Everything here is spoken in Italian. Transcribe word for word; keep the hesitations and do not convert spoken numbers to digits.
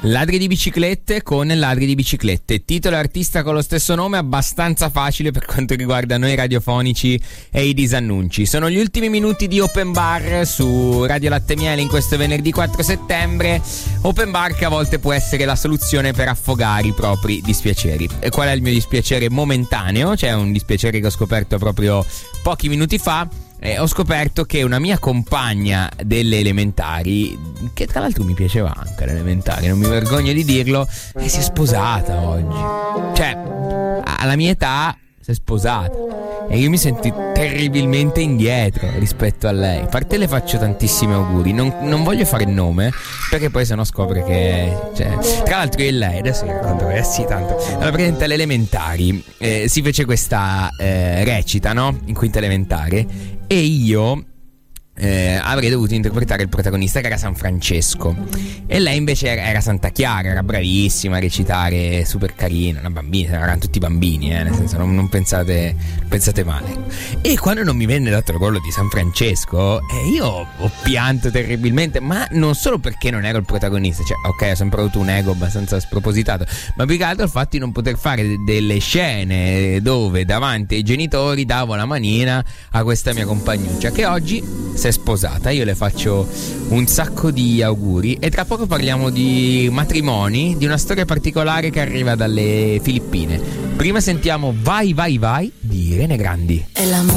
Ladri di biciclette con Ladri di biciclette, titolo e artista con lo stesso nome, abbastanza facile per quanto riguarda noi radiofonici e i disannunci. Sono gli ultimi minuti di Open Bar su Radio Latte Miele in questo venerdì quattro settembre. Open Bar che a volte può essere la soluzione per affogare i propri dispiaceri. E qual è il mio dispiacere momentaneo? C'è un dispiacere che ho scoperto proprio pochi minuti fa. Eh, ho scoperto che una mia compagna delle elementari, che tra l'altro mi piaceva anche alle elementari, non mi vergogno di dirlo, e si è sposata oggi. Cioè, alla mia età si è sposata e io mi sento terribilmente indietro rispetto a lei. A parte le faccio tantissimi auguri, non, non voglio fare il nome perché poi sennò scopre che, cioè, tra l'altro io e lei, adesso vi racconto, eh sì, tanto. Allora, praticamente alle elementari eh, si fece questa eh, recita, no? In quinta elementare, e io eh, avrei dovuto interpretare il protagonista, che era San Francesco, e lei invece era, era Santa Chiara. Era bravissima a recitare, super carina, una bambina, erano tutti bambini, eh, nel senso non, non pensate pensate male. E quando non mi venne dato il ruolo di San Francesco, eh, io ho pianto terribilmente, ma non solo perché non ero il protagonista, cioè ok, ho sempre avuto un ego abbastanza spropositato, ma più che altro il fatto di non poter fare de- delle scene dove davanti ai genitori davo la manina a questa mia compagnuccia, che oggi si è sposata. Io le faccio un sacco di auguri e tra poco parliamo di matrimoni, di una storia particolare che arriva dalle Filippine. Prima sentiamo Vai Vai Vai di Irene Grandi. El amor